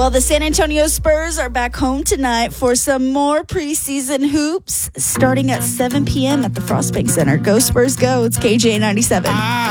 Well, the San Antonio Spurs are back home tonight for some more preseason hoops starting at 7 p.m. at the Frostbank Center. Go Spurs, go. It's KJ 97.